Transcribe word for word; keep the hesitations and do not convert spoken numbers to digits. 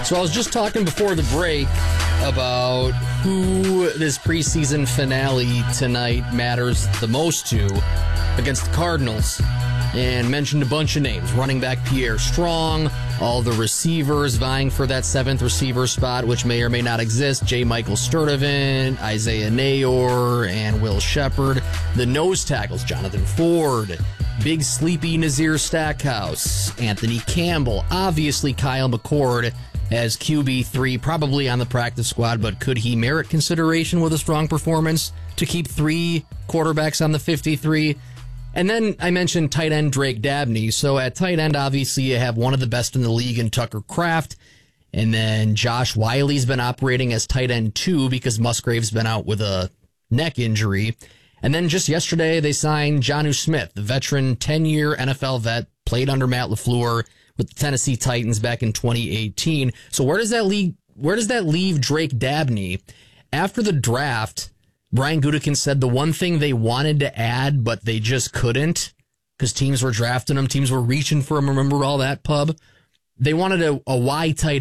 So I was just talking before the break about who this preseason finale tonight matters the most to against the Cardinals, and mentioned a bunch of names. Running back Pierre Strong, all the receivers vying for that seventh receiver spot, which may or may not exist. J. Michael Sturdivant, Isaiah Nayor, and Will Shepard. The nose tackles, Jonathan Ford, Big Sleepy Nazir Stackhouse, Anthony Campbell, obviously Kyle McCord as Q B three, probably on the practice squad, but could he merit consideration with a strong performance to keep three quarterbacks on the fifty-three? And then I mentioned tight end Drake Dabney. So at tight end, obviously, you have one of the best in the league in Tucker Kraft. And then Josh Wiley's been operating as tight end two because Musgrave's been out with a neck injury. And then just yesterday, they signed Jonnu Smith, the veteran ten-year N F L vet, played under Matt LaFleur with the Tennessee Titans back in twenty eighteen. So where does that leave, where does that leave Drake Dabney? After the draft, Brian Gutekunst said the one thing they wanted to add, but they just couldn't, because teams were drafting him, teams were reaching for him. Remember all that, Pub? They wanted a, a Y tight